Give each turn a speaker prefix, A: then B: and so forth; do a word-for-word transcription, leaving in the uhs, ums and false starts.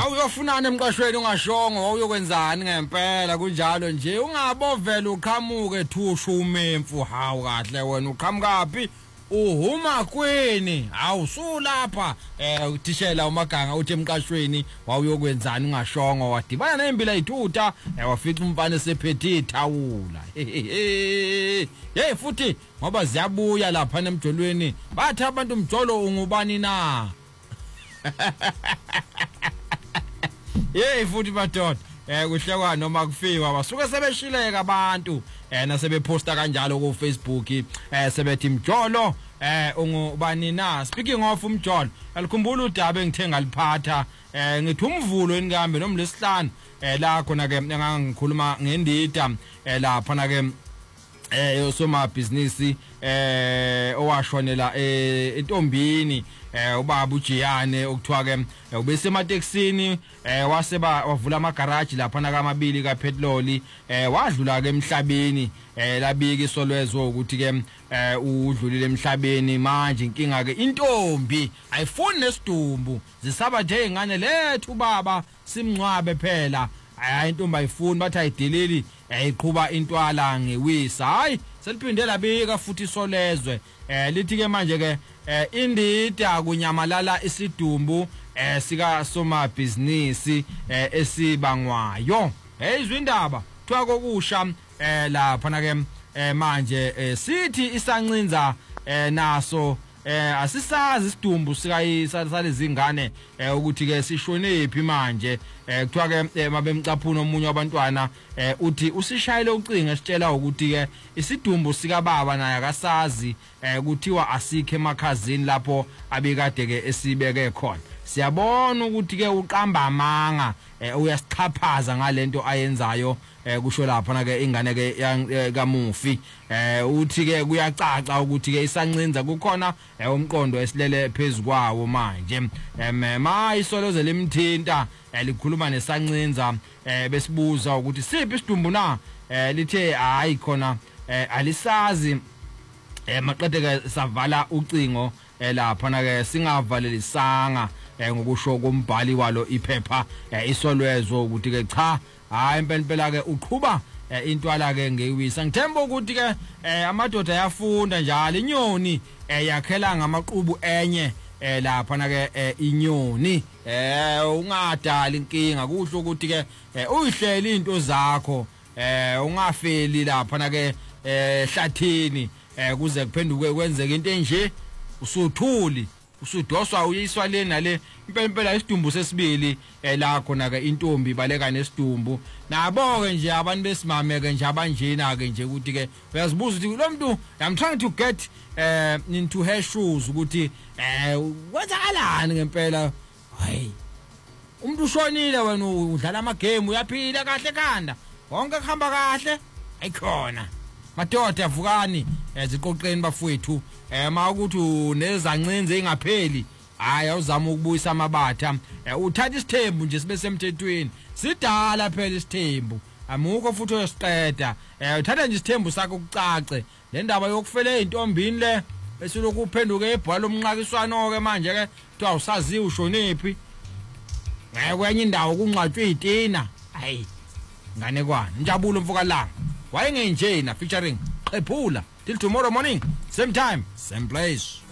A: Awuyofunana emqashweni ungashongo uyokwenzani ngempela kunjalo nje ungabovela uqhamuke thushu umemfu hawu kahle wena uqhamukapi uhuma kwini awusulapha eh uthishela uMaganga uthi emqashweni wawuyokwenzani ungashongo wadibana nembila ayithuta wafica umfana sephethe ithawula hey futhi ngoba ziyabuya lapha nemjolweni bathi abantu umjolo ungubani na hey futhi madoda eh kuhlekwa noma kufiwa basuke sebeshileka abantu eh nasebeposta kanjalo ku Facebook eh sebethi mjolo eh ungubani na speaking of umjolo alikhumbula udaba engithenga liphatha eh ngithi umvulo enikambe nomlesihlanu eh la khona ke ngangikhuluma ngendida eh lapha na ke eh yosoma business eh owashonela entombini eh ubaba uJiyane okuthiwa ke ubese emateksini eh waseba wavula ama garage lapha na kamabili ka petrol eh wadlula ke emhlabeni eh labika isolwezo ukuthi ke eh udlulile emhlabeni manje inkinga ke intombi ayifuni nesidumbu zisabathe ingane lethu baba simncwabe phela hayi intombi ayifuni bathi ayidilili eyiqhuba intwala ngewisa hayi seliphinde labika futhi isolezwe eh lithi ke manje ke eh indida kunyamalala isidumbu eh sika soma business eh esibangwayo hey indaba kuthiwa kokusha eh lapha na ke eh manje eh sithi isancinza eh naso eh asisazi isidumbu sika salezingane eh ukuthi ke sishonephi manje eh kuthiwa ke mabemcaphuna omunye wabantwana eh uthi usishayile ucinga esitshela ukuthi ke isidumbu sika baba naye akasazi eh kuthiwa asikhe emakhazini lapho abekade ke esibeke khona siyabona ukuthi ke uqamba amanga uyasichaphaza ngalento ayenzayo eh kusho lapha na ke ingane ke kamufi eh uthi ke kuyacaca ukuthi ke isancinza kukhona umqondo esilele phezukwawo manje ema isoloze lemthinta elikhuluma nesancinza eh besibuza ukuthi siphi isidumbu na eh lithe hayi khona alisazi eh maqede ke savala ucingo lapha na ke singavalelisanga ngokusho kombhali walo iphepha isolwezo ukuthi ke cha hayi impela impela ke uqhuba intwala ke ngewisa ngithemba ukuthi ke amadoda ayafunda njalo inyoni yakhela ngamaqubu enye lapha na ke inyoni eh ungadali inkinga kusho ukuthi ke uyihleli into zakho eh ungafeli lapha na ke ehlathini kuze kuphenduke kwenzeke into enje usuthuli usudoswa uyiswa le nale impela impela isidumbu sesibili la khona ke intombi baleka nesidumbu nabo ke nje abantu besimame ke nje abanjena ke nje ukuthi ke uyazibuza ukuthi lo muntu I'm trying to get uh, into her shoes ukuthi eh wenzakalani ngempela hayi umuntu ushonile wena udlala ama game uyaphila kahle kanda wonke kuhamba kahle ayikhona madoda avukani eziqoqeni bafowethu ema ukuthi unezancinze engapheli hayi awuzama ukubuyisa amabatha uthatha isithembu nje sibe semthethweni sidala phela isithembu amukho futhi oyosiqeda uthatha nje isithembu sakho kucace le ndaba yokufela eintombini le bese lokuphenduka ebhola lomnqakiswano ke manje ke kuthiwa usaziwe ushonephi ngekwenye indawo kunqatshwe izitina hayi ngane kwana Njabulo Mvukalanga wayengenjena featuring Qephula till tomorrow morning same time same place.